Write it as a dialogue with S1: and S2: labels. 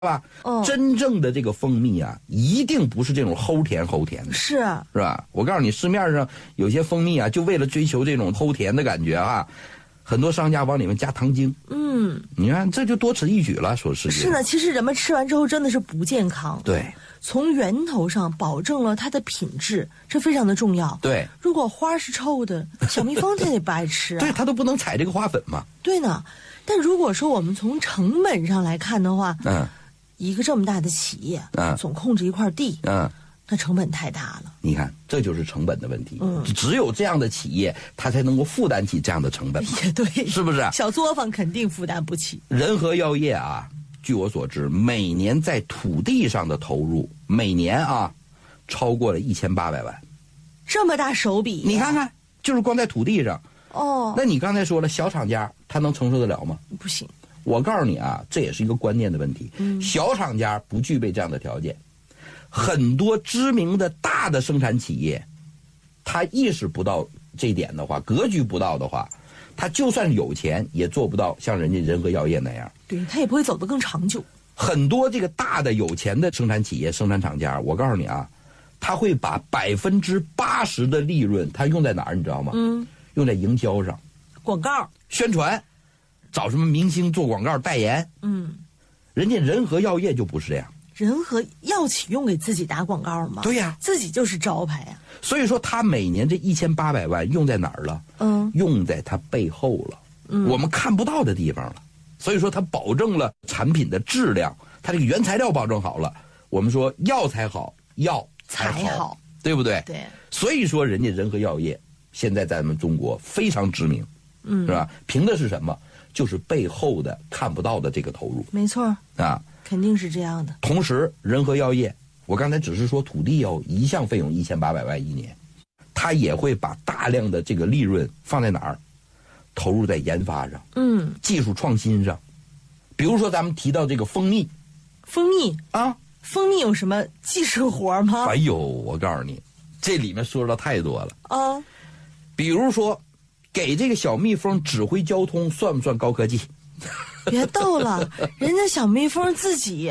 S1: 吧？
S2: 哦，
S1: 真正的这个蜂蜜啊，一定不是这种齁甜的，
S2: 是
S1: 吧？我告诉你，市面上有些蜂蜜啊，就为了追求这种齁甜的感觉啊，很多商家往里面加糖精。你看这就多此一举了，说实际
S2: 是呢。其实人们吃完之后真的是不健康。
S1: 对，
S2: 从源头上保证了它的品质，这非常的重要。
S1: 对，
S2: 如果花是臭的，小蜜蜂它也不爱吃啊。
S1: 对，它都不能采这个花粉嘛。
S2: 对呢。但如果说我们从成本上来看的话，一个这么大的企业，总控制一块地，那成本太大了。
S1: 你看，这就是成本的问题。只有这样的企业，它才能够负担起这样的成本。
S2: 也对，
S1: 是不是？
S2: 小作坊肯定负担不起。
S1: 仁和药业啊，据我所知，每年在土地上的投入，每年啊，超过了1800万。
S2: 这么大手笔，
S1: 你看看，就是光在土地上。
S2: 哦，
S1: 那你刚才说了，小厂家他能承受得了吗？
S2: 不行。
S1: 我告诉你啊，这也是一个观念的问题。小厂家不具备这样的条件。很多知名的大的生产企业，他意识不到这一点的话，格局不到的话，他就算有钱也做不到像人家仁和药业那样。
S2: 对，他也不会走得更长久。
S1: 很多这个大的有钱的生产企业、生产厂家，我告诉你啊，他会把80%的利润他用在哪儿，你知道吗？用在营销上，
S2: 广告、
S1: 宣传，找什么明星做广告代言。人家仁和药业就不是这样。
S2: 仁和药企用给自己打广告吗？
S1: 对呀，
S2: 自己就是招牌呀。
S1: 所以说他每年这1800万用在哪儿了？用在他背后了，我们看不到的地方了。所以说他保证了产品的质量，他这个原材料保证好了。我们说药材好，药才好，对不对？
S2: 对。
S1: 所以说人家仁和药业现在在咱们中国非常知名，是吧？凭的是什么？就是背后的看不到的这个投入。
S2: 没错
S1: 啊。
S2: 肯定是这样的。
S1: 同时，仁和药业，我刚才只是说土地一项费用1800万一年，他也会把大量的这个利润放在哪儿？投入在研发上，技术创新上。比如说咱们提到这个蜂蜜啊，
S2: 蜂蜜有什么技术活吗？
S1: 哎呦，我告诉你，这里面说的太多了
S2: 啊。
S1: 比如说，给这个小蜜蜂指挥交通，算不算高科技？
S2: 别逗了，人家小蜜蜂自己